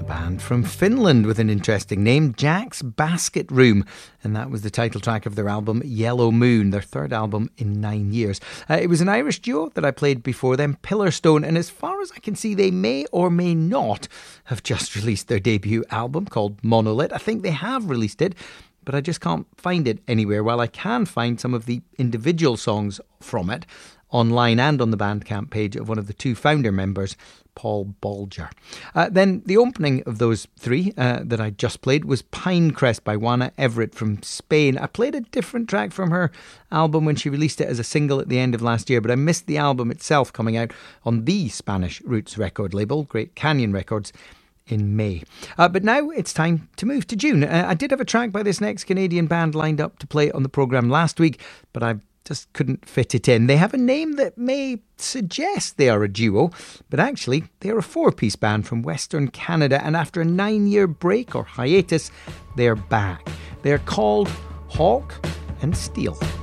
band from Finland with an interesting name, Jack's Basket Room, and that was the title track of their album Yellow Moon, their third album in 9 years. It was an Irish duo that I played before them, Pillarstone, and as far as I can see, they may or may not have just released their debut album called Monolith. I think they have released it, but I just can't find it anywhere, while I can find some of the individual songs from it online and on the Bandcamp page of one of the two founder members, Paul Bolger. Then the opening of those three that I just played was Pinecrest by Juana Everett from Spain. I played a different track from her album when she released it as a single at the end of last year, but I missed the album itself coming out on the Spanish Roots record label, Great Canyon Records, in May. But now it's time to move to June. I did have a track by this next Canadian band lined up to play on the programme last week, but I just couldn't fit it in. They have a name that may suggest they are a duo, but actually they are a four-piece band from Western Canada, and after a 9-year break or hiatus, they're back. They're called Hawk and Steel.